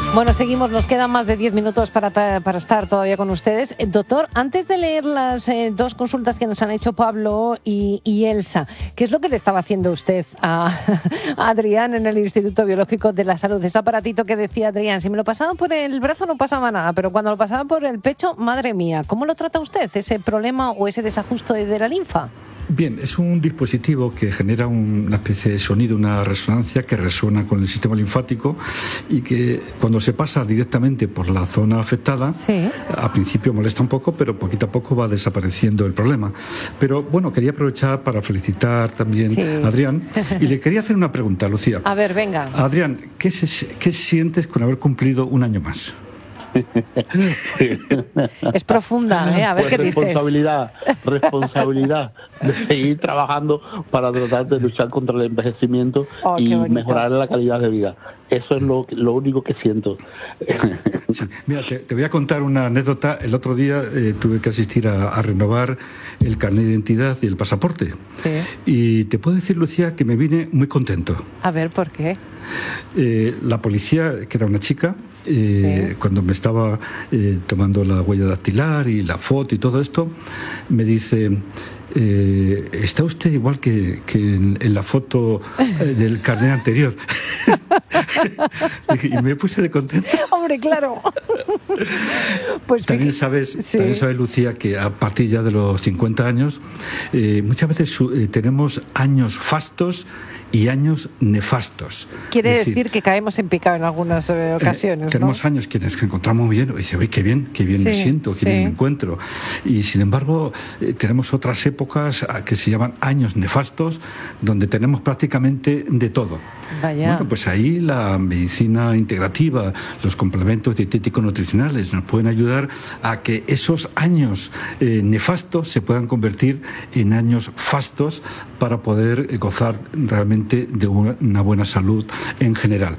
Bueno, seguimos, nos quedan más de 10 minutos para estar todavía con ustedes. Doctor, antes de leer las dos consultas que nos han hecho Pablo y Elsa, ¿qué es lo que le estaba haciendo usted a Adrián en el Instituto Biológico de la Salud? Ese aparatito que decía Adrián, si me lo pasaba por el brazo no pasaba nada, pero cuando lo pasaba por el pecho, madre mía, ¿cómo lo trata usted, ese problema o ese desajuste de la linfa? Bien, es un dispositivo que genera una especie de sonido, una resonancia que resuena con el sistema linfático y que cuando se pasa directamente por la zona afectada, sí, al principio molesta un poco, pero poquito a poco va desapareciendo el problema. Pero bueno, quería aprovechar para felicitar también a Adrián y le quería hacer una pregunta, Lucía. A ver, venga. Adrián, ¿qué sientes con haber cumplido un año más? Es profunda, ¿eh? A ver, pues qué responsabilidad de seguir trabajando para tratar de luchar contra el envejecimiento y mejorar la calidad de vida. Eso es lo único que siento. Sí. Mira, te voy a contar una anécdota. El otro día tuve que asistir a renovar el carnet de identidad y el pasaporte. Sí. Y te puedo decir, Lucía, que me vine muy contento. A ver, ¿por qué? La policía, que era una chica, cuando me estaba tomando la huella dactilar y la foto y todo esto, me dice... está usted igual que en la foto del carnet anterior. Y me puse de contento. Hombre, claro. Pues también sabes, Lucía, que a partir ya de los 50 años muchas veces tenemos años fastos y años nefastos. Quiere decir que caemos en picado en algunas ocasiones, ¿no? Tenemos años que nos encontramos bien y dice, uy, qué bien me siento, qué bien me encuentro. Y sin embargo, tenemos otras épocas que se llaman años nefastos, donde tenemos prácticamente de todo. Vaya. Bueno, pues ahí la medicina integrativa, los complementos dietéticos nutricionales nos pueden ayudar a que esos años nefastos se puedan convertir en años fastos para poder gozar realmente de una buena salud en general.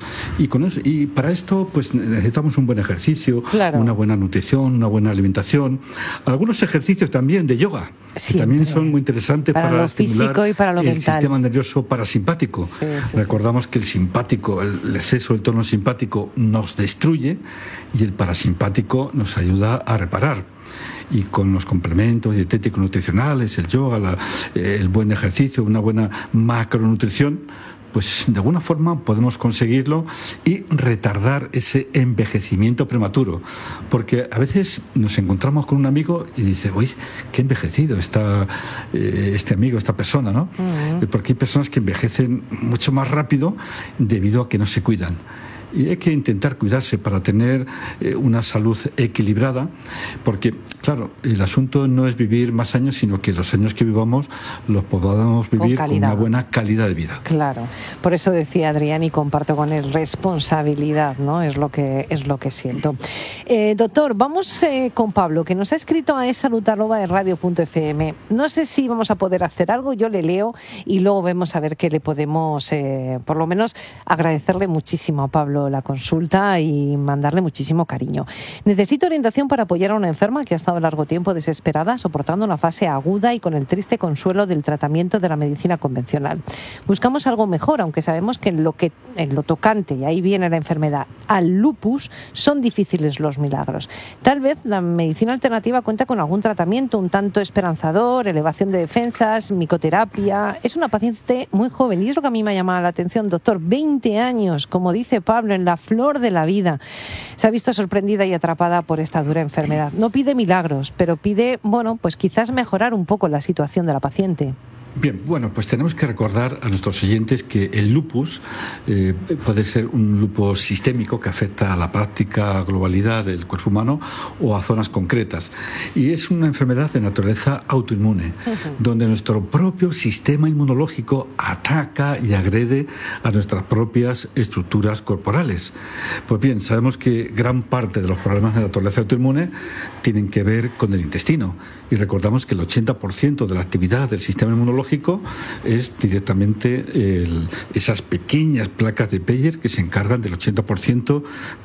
Y para esto pues necesitamos un buen ejercicio, una buena nutrición, una buena alimentación, algunos ejercicios también de yoga, que también son muy interesantes para estimular y para lo el mental. Sistema nervioso parasimpático. Recordamos que el simpático, el exceso del tono simpático nos destruye y el parasimpático nos ayuda a reparar. Y con los complementos dietéticos nutricionales, el yoga, el buen ejercicio, una buena macronutrición, pues de alguna forma podemos conseguirlo y retardar ese envejecimiento prematuro. Porque a veces nos encontramos con un amigo y dice, uy, qué envejecido está este amigo, esta persona, ¿no? Porque hay personas que envejecen mucho más rápido debido a que no se cuidan. Y hay que intentar cuidarse para tener una salud equilibrada, porque, claro, el asunto no es vivir más años, sino que los años que vivamos los podamos vivir con una buena calidad de vida. Claro, por eso decía Adrián, y comparto con él, responsabilidad, ¿no? Es lo que siento. Doctor, vamos con Pablo, que nos ha escrito a esalud@radio.fm. No sé si vamos a poder hacer algo, yo le leo y luego vemos a ver qué le podemos, por lo menos, agradecerle muchísimo a Pablo la consulta y mandarle muchísimo cariño. Necesito orientación para apoyar a una enferma que ha estado largo tiempo desesperada, soportando una fase aguda y con el triste consuelo del tratamiento de la medicina convencional. Buscamos algo mejor, aunque sabemos que en lo tocante, y ahí viene la enfermedad, al lupus, son difíciles los milagros. Tal vez la medicina alternativa cuenta con algún tratamiento un tanto esperanzador, elevación de defensas, micoterapia. Es una paciente muy joven y es lo que a mí me ha llamado la atención, doctor. 20 años, como dice Pablo, en la flor de la vida. Se ha visto sorprendida y atrapada por esta dura enfermedad. No pide milagros, pero pide, pues quizás mejorar un poco la situación de la paciente. Bien, bueno, pues tenemos que recordar a nuestros oyentes que el lupus puede ser un lupus sistémico que afecta a la práctica globalidad del cuerpo humano o a zonas concretas. Y es una enfermedad de naturaleza autoinmune, donde nuestro propio sistema inmunológico ataca y agrede a nuestras propias estructuras corporales. Pues bien, sabemos que gran parte de los problemas de naturaleza autoinmune tienen que ver con el intestino. Y recordamos que el 80% de la actividad del sistema inmunológico es directamente esas pequeñas placas de Peyer que se encargan del 80%